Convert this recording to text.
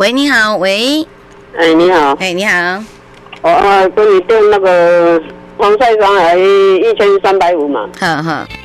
喂，你好，喂， 哎，你好， 哎，你好， 我跟你订那个防晒霜还1350嘛， 呵呵，